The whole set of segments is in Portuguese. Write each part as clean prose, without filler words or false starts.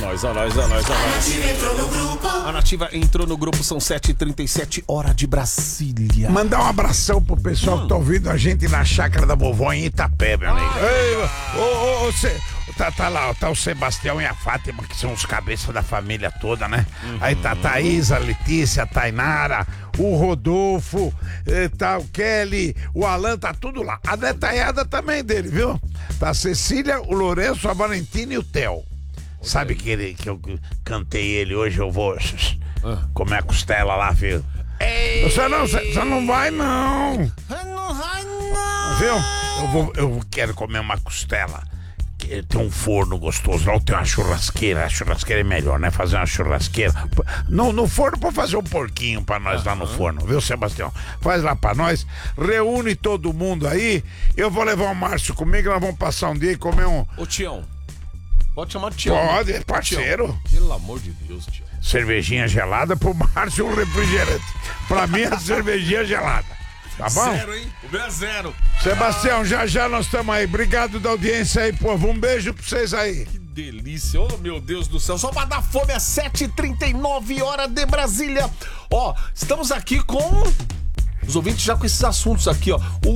nós. A Nativa entrou no grupo, são 7h37, hora de Brasília. Mandar um abração pro pessoal que tá ouvindo a gente na chácara da vovó em Itapé, meu amigo. Tá lá, tá o Sebastião e a Fátima, que são os cabeças da família toda, né? Aí tá a Thaís, a Letícia, a Tainara, o Rodolfo, tá o Kelly, o Alan, tá tudo lá. A detalhada também dele, viu? Tá a Cecília, o Lourenço, a Valentina e o Theo. Sabe que eu cantei ele hoje, eu vou comer a costela lá, filho. Você não vai, não. Não vai, não. Viu? Eu quero comer uma costela. Tem um forno gostoso lá, tem uma churrasqueira. A churrasqueira é melhor, né? Fazer uma churrasqueira. No forno, pra fazer um porquinho pra nós lá no forno, viu, Sebastião? Faz lá pra nós. Reúne todo mundo aí. Eu vou levar o Márcio comigo, nós vamos passar um dia e comer um... Ô, Tião. Pode chamar de Tião. Pode, é parceiro. Tião. Pelo amor de Deus, Tião. Cervejinha gelada pro Márcio, um refrigerante. Pra mim é cervejinha gelada. Tá bom? 0, hein? O meu é 0. Sebastião, já nós estamos aí. Obrigado da audiência aí, povo. Um beijo pra vocês aí. Que delícia. Oh, meu Deus do céu. Só pra dar fome, às 7h39, hora de Brasília. Ó, estamos aqui com os ouvintes já com esses assuntos aqui, ó.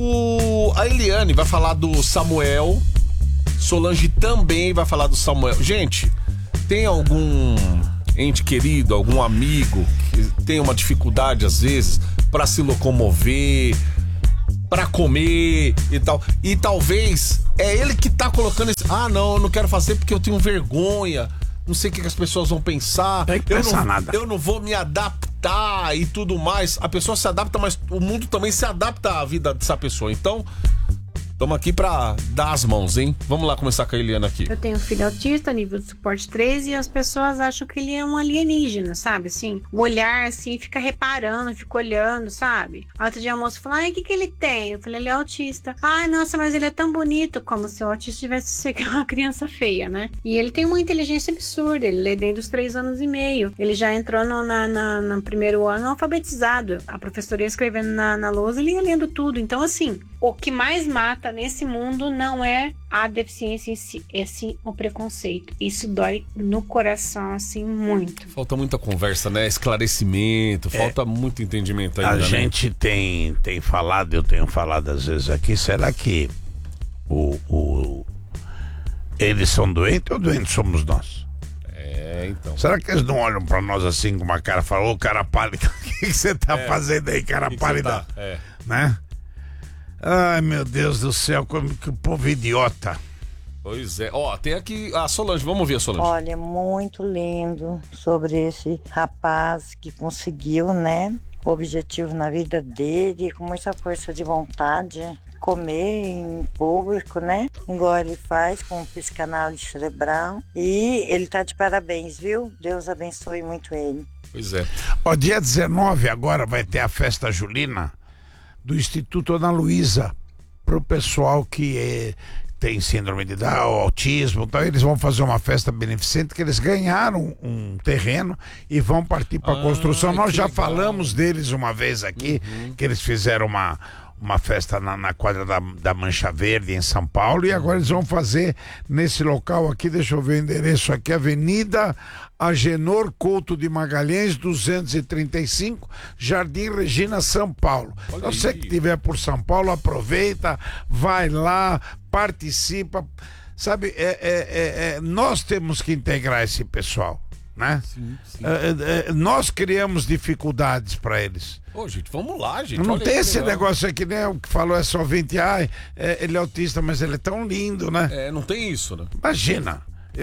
A Eliane vai falar do Samuel. Solange também vai falar do Samuel. Gente, tem algum ente querido, algum amigo que tem uma dificuldade às vezes pra se locomover, pra comer e tal, e talvez é ele que tá colocando esse... não, eu não quero fazer porque eu tenho vergonha, não sei o que as pessoas vão pensar, eu não vou me adaptar e tudo mais. A pessoa se adapta, mas o mundo também se adapta à vida dessa pessoa. Então estamos aqui pra dar as mãos, hein? Vamos lá começar com a Eliana aqui. Eu tenho um filho autista, nível de suporte 3, e as pessoas acham que ele é um alienígena, sabe? Assim, o olhar, assim, fica reparando, fica olhando, sabe? Outro dia a moça falou, o que ele tem? Eu falei, ele é autista. Nossa, mas ele é tão bonito, como se o autista tivesse sido uma criança feia, né? E ele tem uma inteligência absurda, ele lê desde os 3 anos e meio. Ele já entrou no primeiro ano alfabetizado. A professora ia escrevendo na lousa, ele ia lendo tudo. Então, assim, o que mais mata nesse mundo não é a deficiência em si, é sim o preconceito. Isso dói no coração, assim, muito. Falta muita conversa, né? Esclarecimento, falta muito entendimento ainda, A gente tem falado, eu tenho falado às vezes aqui, será que eles são doentes ou doentes somos nós? Então. Será que eles não olham pra nós assim com uma cara e falam, ô cara pálido, o que você tá fazendo aí, cara pálida? Né? Ai, meu Deus do céu, como que o povo idiota. Pois é. Tem aqui a Solange, vamos ouvir a Solange. Olha, muito lindo sobre esse rapaz que conseguiu, né, o objetivo na vida dele, com muita força de vontade, comer em público, né, igual ele faz com o psicanálise cerebral. E ele tá de parabéns, viu? Deus abençoe muito ele. Pois é. Dia 19 agora vai ter a festa julina do Instituto Ana Luísa, pro pessoal que tem síndrome de Down, autismo, então eles vão fazer uma festa beneficente, que eles ganharam um terreno e vão partir para a construção. Nós já falamos deles uma vez aqui, que eles fizeram uma festa na quadra da Mancha Verde em São Paulo, e agora eles vão fazer nesse local aqui, deixa eu ver o endereço aqui, Avenida Agenor Couto de Magalhães 235, Jardim Regina, São Paulo. Então, você que estiver por São Paulo, aproveita, vai lá, participa, sabe, nós temos que integrar esse pessoal, né? Sim. Nós criamos dificuldades para eles. Gente, vamos lá, gente. Não tem esse negócio aqui, né? O que falou é só 20, ele é autista, mas ele é tão lindo, né? Não tem isso, né? Imagina,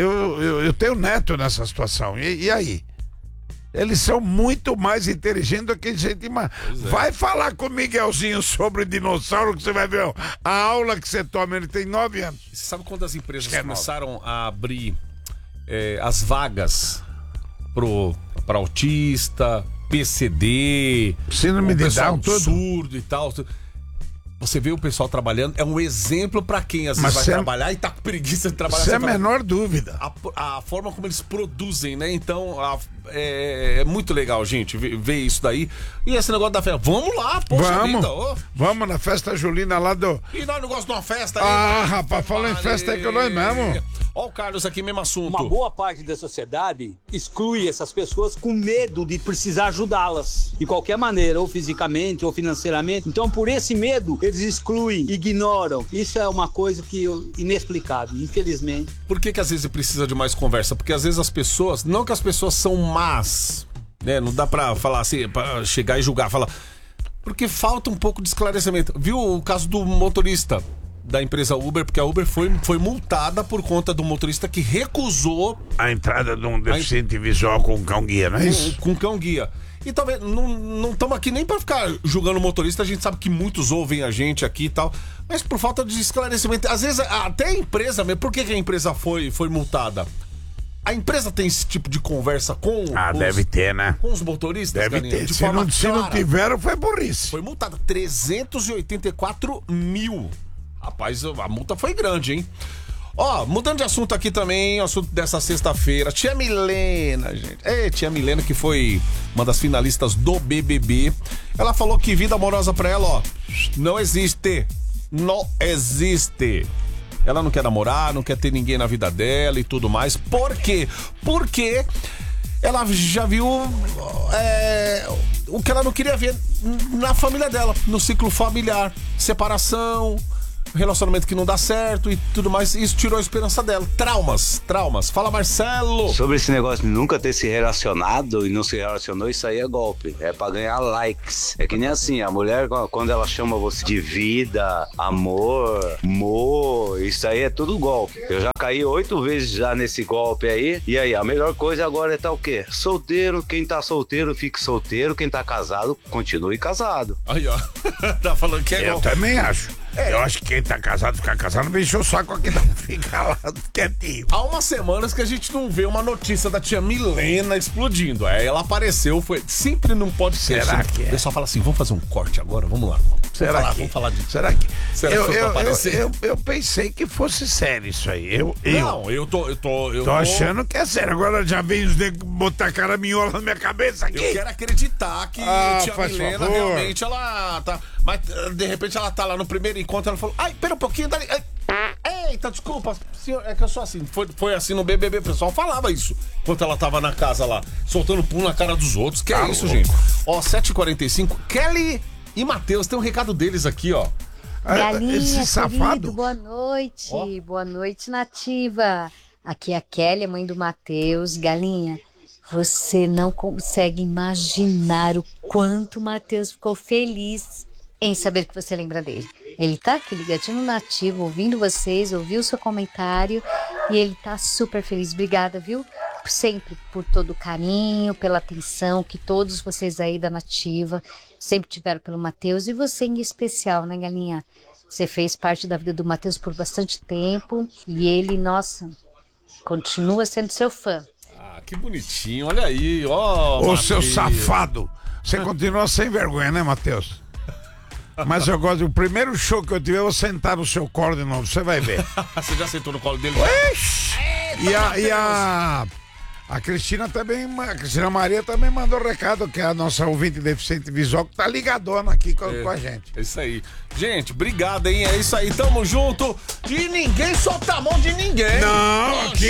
eu tenho neto nessa situação, e aí? Eles são muito mais inteligentes do que a gente imagina. Vai falar com o Miguelzinho sobre dinossauro, que você vai ver a aula que você toma. Ele tem 9 anos. Você sabe quando as empresas começaram a abrir as vagas para autista, PCD, síndrome de Down, tudo surdo e tal? Você vê o pessoal trabalhando, é um exemplo pra quem às vezes vai trabalhar e tá com preguiça de trabalhar. Sem a menor dúvida. A forma como eles produzem, né? Então, é muito legal, gente, ver isso daí. E esse negócio da festa, vamos lá, poxa vida. Vamos na festa julina lá do... E nós não gostamos de uma festa aí? Ah, rapaz, fala em festa aí que nós mesmo. Ó o Carlos aqui, mesmo assunto. Uma boa parte da sociedade exclui essas pessoas com medo de precisar ajudá-las de qualquer maneira, ou fisicamente, ou financeiramente. Então, por esse medo, eles excluem, ignoram. Isso é uma coisa inexplicável, infelizmente. Por que às vezes precisa de mais conversa? Porque às vezes as pessoas, não que as pessoas são más, né? Não dá pra falar assim, pra chegar e julgar, falar. Porque falta um pouco de esclarecimento. Viu o caso do motorista da empresa Uber, porque a Uber foi multada por conta do motorista que recusou a entrada de um deficiente visual com cão-guia, não é isso? Com cão-guia. E talvez não estamos aqui nem para ficar julgando o motorista, a gente sabe que muitos ouvem a gente aqui e tal, mas por falta de esclarecimento. Às vezes, até a empresa mesmo, por que a empresa foi multada? A empresa tem esse tipo de conversa com deve ter, né? Com os motoristas? Deve Galinha, ter. Se não tiveram, foi burrice. Foi multada 384 mil. Rapaz, a multa foi grande, hein? Ó, mudando de assunto aqui também, assunto dessa sexta-feira. Tia Milena, gente. Tia Milena, que foi uma das finalistas do BBB. Ela falou que vida amorosa pra ela, ó, não existe. Não existe. Ela não quer namorar, não quer ter ninguém na vida dela e tudo mais. Por quê? Porque ela já viu o que ela não queria ver na família dela, no ciclo familiar. Separação, relacionamento que não dá certo e tudo mais. Isso tirou a esperança dela. Traumas. Fala, Marcelo. Sobre esse negócio de nunca ter se relacionado e não se relacionou, isso aí é golpe. É pra ganhar likes. É que nem assim, a mulher, quando ela chama você de vida, amor, isso aí é tudo golpe. Eu já caí 8 vezes já nesse golpe aí. E aí, a melhor coisa agora é tá o quê? Solteiro. Quem tá solteiro, fique solteiro. Quem tá casado, continue casado. Aí, ó. Tá falando que é golpe. Eu também acho. Eu acho que quem tá casado, ficar casado, não encheu o saco aqui, não. Fica lá quietinho. Há umas semanas que a gente não vê uma notícia da tia Milena explodindo. Ela apareceu, foi. Sempre não pode ser. Será que é? O pessoal fala assim: vamos fazer um corte agora? Vamos lá. Vamos falar disso. Será que? Eu pensei que fosse sério isso aí. Não, eu tô achando que é sério. Agora já vem os negros botar a caraminhola na minha cabeça aqui. Eu quero acreditar que tia Milena realmente ela tá. Mas de repente ela tá lá no primeiro encontro, ela falou: ai, pera um pouquinho, dali. Eita, desculpa, senhor, é que eu sou assim. Foi assim no BBB, o pessoal falava isso enquanto ela tava na casa lá, soltando pum na cara dos outros. Que é isso, gente? Ó, 7h45, Kelly e Matheus, tem um recado deles aqui, ó. Galinha, esse safado. Querido, boa noite. Oh. Boa noite, Nativa. Aqui é a Kelly, a mãe do Matheus. Galinha, você não consegue imaginar o quanto o Matheus ficou feliz em saber que você lembra dele. Ele tá aqui ligadinho no Nativo, ouvindo vocês, ouviu o seu comentário e ele tá super feliz. Obrigada, viu? Sempre por todo o carinho, pela atenção que todos vocês aí da Nativa sempre tiveram pelo Matheus e você em especial, né, Galinha? Você fez parte da vida do Matheus por bastante tempo e ele, nossa, continua sendo seu fã. Ah, que bonitinho, olha aí, ó. Ô, seu safado, você continua sem vergonha, né, Matheus? Mas eu gosto, o primeiro show que eu tiver, eu vou sentar no seu colo de novo, você vai ver. Você já sentou no colo dele? Ixi! E a Cristina também, a Cristina Maria também mandou recado, que é a nossa ouvinte deficiente visual, que tá ligadona aqui com a gente. É isso aí. Gente, obrigado, hein? É isso aí, tamo junto. E ninguém solta a mão de ninguém. Não, aqui